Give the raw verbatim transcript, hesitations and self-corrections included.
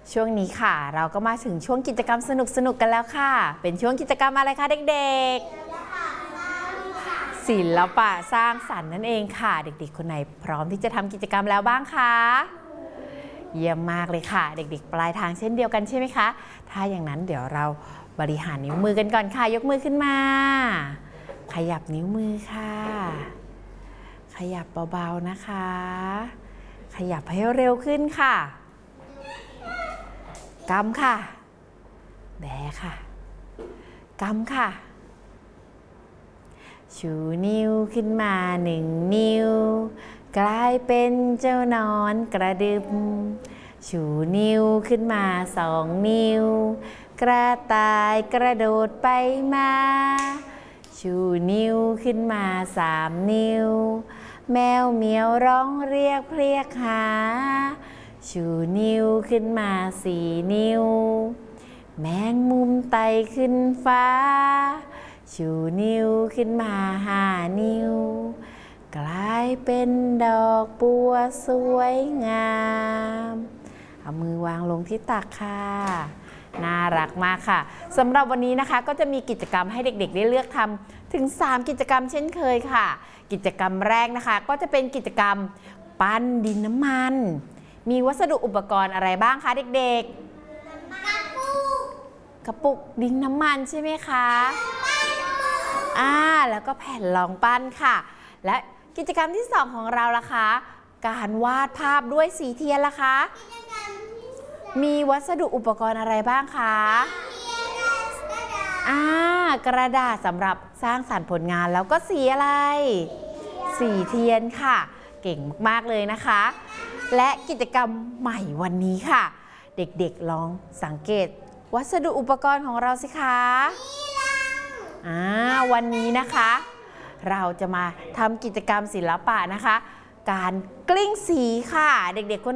ช่วงนี้ค่ะเราก็มาถึงช่วงกิจกรรมสนุกๆกันแล้วค่ะเป็นช่วงกิจกรรมอะไรคะเด็กๆศิลปะสร้างสรรค์นั่นเองค่ะเด็กๆคนไหนพร้อมที่จะทำกิจกรรมแล้วบ้างคะเยี่ยมมากเลยค่ะเด็กๆปลายทางเช่นเดียวกันใช่ไหมคะถ้าอย่างนั้นเดี๋ยวเราบริหารนิ้วมือกันก่อนค่ะยกมือขึ้นมาขยับนิ้วมือค่ะขยับเบาๆนะคะขยับให้เร็วขึ้นค่ะกำค่ะแบค่ะกำค่ะชูนิ้วขึ้นมาหนึ่งนิ้วกลายเป็นเจ้านอนกระดึบชูนิ้วขึ้นมาสองนิ้วกระต่ายกระโดดไปมาชูนิ้วขึ้นมาสามนิ้วแมวเหมียวร้องเรียกเพรียกหาชูนิ้วขึ้นมาสี่นิ้วแมงมุมไต่ขึ้นฟ้าชูนิ้วขึ้นมาห้านิ้วกลายเป็นดอกบัวสวยงามเอามือวางลงที่ตักค่ะน่ารักมากค่ะสำหรับวันนี้นะคะก็จะมีกิจกรรมให้เด็กๆได้เลือกทำถึงสามกิจกรรมเช่นเคยค่ะกิจกรรมแรกนะคะก็จะเป็นกิจกรรมปั้นดินน้ำมันมีวัสดุอุปกรณ์อะไรบ้างคะเด็กๆกระปุกกระปุกดินน้ำมันใช่ไหมคะอ่าแล้วก็แผ่นรองปั้นค่ะและกิจกรรมที่สองของเราล่ะคะการวาดภาพด้วยสีเทียนล่ะคะมีวัสดุอุปกรณ์อะไรบ้างคะอ่ากระดาษสำหรับสร้างสรรค์ผลงานแล้วก็สีอะไรสีเทียนค่ะเก่งมากๆเลยนะคะและกิจกรรมใหม่วันนี้ค่ะเด็กๆลองสังเกตวัสดุอุปกรณ์ของเราสิคะอ่าวันนี้นะคะเราจะมาทำกิจกรรมศิลปะนะคะการกลิ้งสีค่ะเด็กๆคน